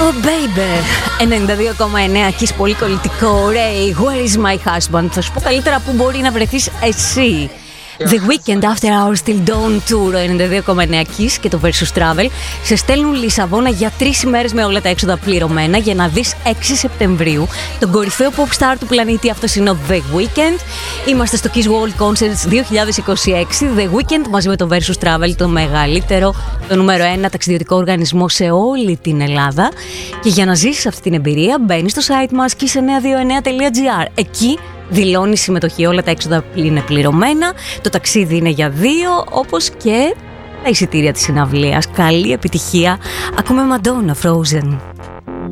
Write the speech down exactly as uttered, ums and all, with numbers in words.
Oh baby, ενενήντα δύο κόμμα εννέα Kiss, πολύ κολλητικό. Ray, where is my husband? Θα σου πω καλύτερα που μπορεί να βρεθείς εσύ. The Weekend After Hours Till Dawn Tour, ενενήντα δύο κόμμα εννέα Kiss και το Versus Travel σε στέλνουν Λισαβόνα για τρεις ημέρες με όλα τα έξοδα πληρωμένα για να δεις έξι Σεπτεμβρίου τον κορυφαίο pop star του πλανήτη. Αυτός είναι ο The Weekend. Είμαστε στο Kiss World Concerts δύο χιλιάδες είκοσι έξι. The Weekend μαζί με το Versus Travel, το μεγαλύτερο, το νούμερο ένα ταξιδιωτικό οργανισμό σε όλη την Ελλάδα. Και για να ζήσεις αυτή την εμπειρία μπαίνεις στο site μας kiss εννιακόσια είκοσι εννέα τελεία gr. Εκεί δηλώνει συμμετοχή, όλα τα έξοδα είναι πληρωμένα, το ταξίδι είναι για δύο, όπως και τα εισιτήρια της συναυλίας. Καλή επιτυχία. Ακούμε Madonna, Frozen.